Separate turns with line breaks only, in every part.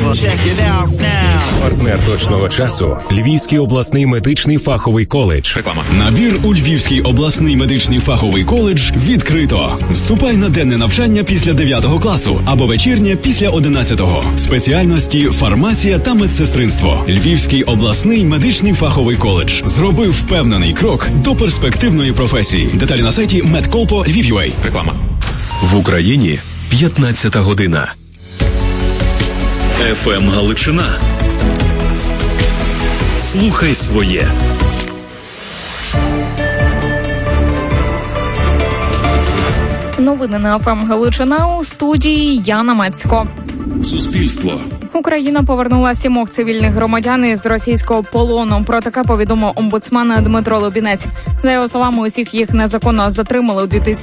Check it out now.
Партнер точного часу – Львівський обласний медичний фаховий коледж.
Реклама. Набір у Львівський обласний медичний фаховий коледж відкрито. Вступай на денне навчання після 9 класу або вечірнє після 11-го. Спеціальності фармація та медсестринство. Львівський обласний медичний фаховий коледж зробив впевнений крок до перспективної професії. Деталі на сайті medcolpo.lviv.ua. Реклама.
В Україні 15 година. ФМ Галичина. Слухай своє.
Новини на ФМ Галичина, у студії Яна Мецько.
Суспільство.
Україна повернула 7 цивільних громадян із російського полону. Про таке повідомив омбудсман Дмитро Лубінець. За його словами, усіх їх незаконно затримали у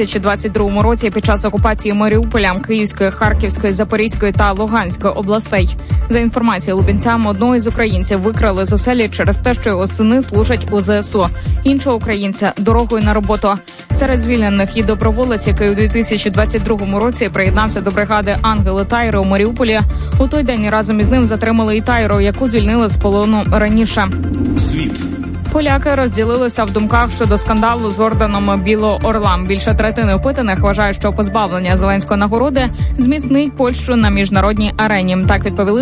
2022 році під час окупації Маріуполя, Київської, Харківської, Запорізької та Луганської областей. За інформацією Лубінця, одного із українців викрали з оселі через те, що його сини служать у ЗСУ. Іншого українця – дорогою на роботу. Серед звільнених і доброволець, який у 2022 році приєднався до бригади «Ангели Тайри» у Маріуполі. У той день разом із ним затримали і Тайру, яку звільнили з полону раніше.
Світ.
Поляки розділилися в думках щодо скандалу з орденом Білого Орла. Більше третини опитаних вважає, що позбавлення Зеленської нагороди зміцнить Польщу на міжнародній арені. Так відповіли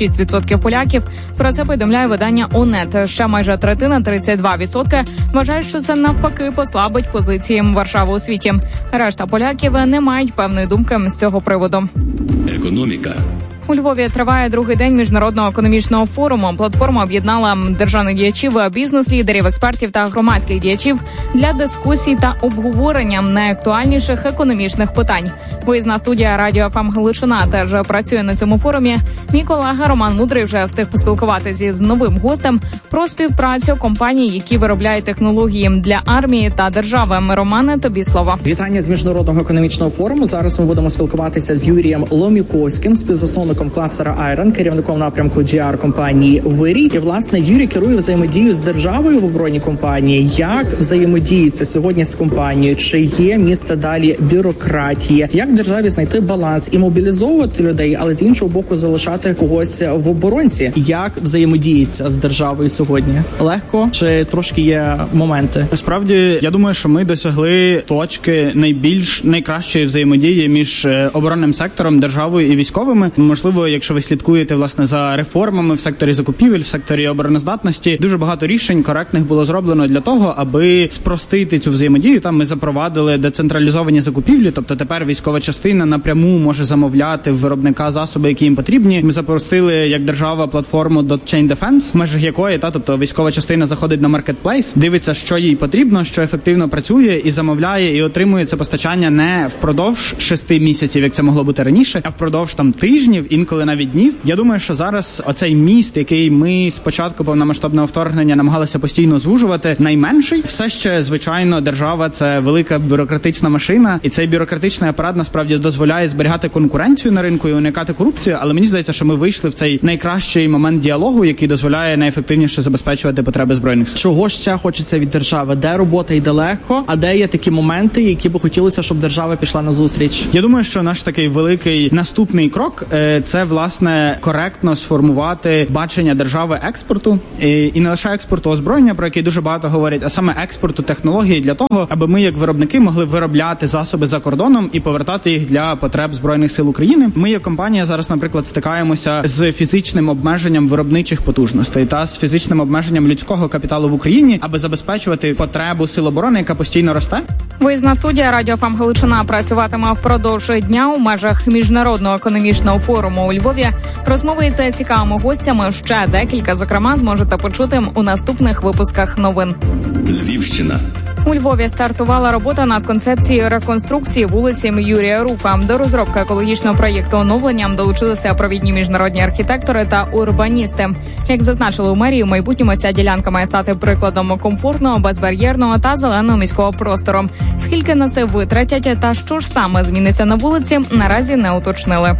36% поляків. Про це повідомляє видання УНЕТ. Ще майже третина, 32%, вважають, що це навпаки послабить позиції Варшави у світі. Решта поляків не мають певної думки з цього приводу.
Економіка.
У Львові триває другий день міжнародного економічного форуму. Платформа об'єднала державних діячів, бізнес-лідерів, експертів та громадських діячів для дискусій та обговорення найактуальніших економічних питань. Виїзна студія Радіо ФМ Галичина теж працює на цьому форумі. Мій колега Роман Мудрий вже встиг поспілкуватися з новим гостем про співпрацю компаній, які виробляють технології для армії та держави. Романе, тобі слово.
Вітання з міжнародного економічного форуму. Зараз ми будемо спілкуватися з Юрієм Ломіковським, співзасновником кластера Iron, керівником напрямку GR компанії Вирій. І, власне, Юрій керує взаємодію з державою в оборонній компанії. Як взаємодіється сьогодні з компанією? Чи є місце далі бюрократії? Як державі знайти баланс і мобілізовувати людей, але з іншого боку залишати когось в оборонці? Як взаємодіється з державою сьогодні? Легко чи трошки є моменти?
Насправді, я думаю, що ми досягли точки найкращої взаємодії між оборонним сектором, державою і військовими. Можливо, якщо ви слідкуєте, власне, за реформами в секторі закупівель, в секторі обороноздатності, дуже багато рішень коректних було зроблено для того, аби спростити цю взаємодію. Там ми запровадили децентралізовані закупівлі, тобто тепер військова частина напряму може замовляти в виробника засоби, які їм потрібні. Ми запустили як держава платформу Chain Defense, в межах якої, тобто військова частина заходить на маркетплейс, дивиться, що їй потрібно, що ефективно працює, і замовляє, і отримує це постачання не впродовж 6 місяців, як це могло бути раніше, а впродовж тижнів, інколи навіть днів. Я думаю, що зараз оцей міст, який ми з початку повномасштабного вторгнення намагалися постійно звужувати, найменший. Все ще, звичайно, держава – це велика бюрократична машина, і цей бюрократичний апарат насправді дозволяє зберігати конкуренцію на ринку і уникати корупцію, але мені здається, що ми вийшли в цей найкращий момент діалогу, який дозволяє найефективніше забезпечувати потреби Збройних сил.
Чого ще хочеться від держави? Де робота йде легко, а де є такі моменти, які би хотілося, щоб держава пішла на зустріч?
Я думаю, що наш такий великий наступний крок – це, власне, коректно сформувати бачення держави експорту, і не лише експорту озброєння, про який дуже багато говорять, а саме експорту технологій для того, аби ми, як виробники, могли виробляти засоби за кордоном і повертати їх для потреб Збройних сил України. Ми, як компанія, зараз, наприклад, стикаємося з фізичним обмеженням виробничих потужностей та з фізичним обмеженням людського капіталу в Україні, аби забезпечувати потребу сил оборони, яка постійно росте.
Виїзна студія Радіо ФМ Галичина працюватиме впродовж дня у межах міжнародного економічного форуму у Львові. Розмови з цікавими гостями ще декілька, зокрема, зможете почути у наступних випусках новин.
Львівщина.
У Львові стартувала робота над концепцією реконструкції вулиці Юрія Руфа. До розробки екологічного проєкту оновлення долучилися провідні міжнародні архітектори та урбаністи. Як зазначили у мерії, у майбутньому ця ділянка має стати прикладом комфортного, безбар'єрного та зеленого міського простору. Скільки на це витратять та що ж саме зміниться на вулиці, наразі не уточнили.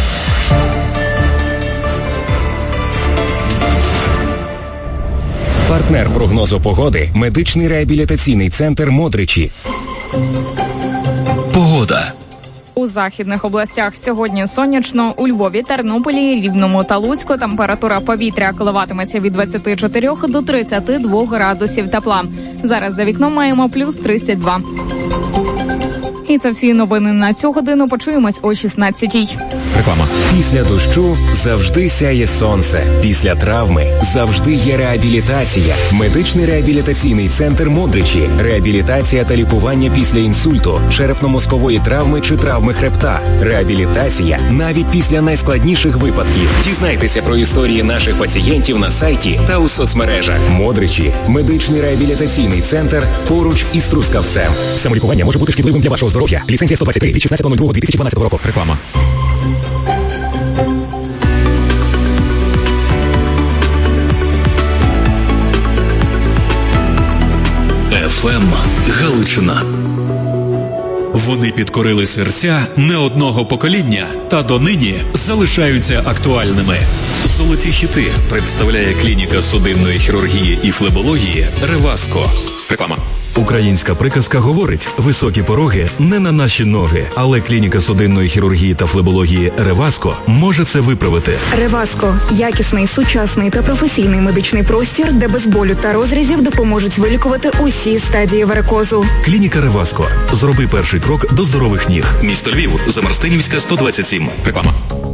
Партнер прогнозу погоди – медичний реабілітаційний центр «Модричі».
Погода.
у західних областях. Сьогодні сонячно. У Львові, Тернополі, Рівному та Луцьку температура повітря коливатиметься від 24 до 32 градусів тепла. Зараз за вікном маємо плюс 32. І це всі новини на цю годину. Почуємось о 16-й.
Реклама. Після дощу завжди сяє сонце. Після травми завжди є реабілітація. Медичний реабілітаційний центр «Модричі». Реабілітація та лікування після інсульту, черепно-мозкової травми чи травми хребта. Реабілітація навіть після найскладніших випадків. Дізнайтеся про історії наших пацієнтів на сайті та у соцмережах. «Модричі» – медичний реабілітаційний центр поруч із Трускавцем. Самолікування може бути шкідливим для вашого здоров'я. Ліцензія 123 від 16.02.2012 року. Реклама.
ФМ Галичина.
Вони підкорили серця не одного покоління та донині залишаються актуальними. Золоті хіти представляє клініка судинної хірургії і флебології «Реваско». Реклама. Українська приказка говорить: високі пороги не на наші ноги, але клініка судинної хірургії та флебології «Реваско» може це виправити.
«Реваско» – якісний, сучасний та професійний медичний простір, де без болю та розрізів допоможуть вилікувати усі стадії варикозу.
Клініка «Реваско». Зроби перший крок до здорових ніг. Місто Львів, Замарстинівська, 127. Реклама.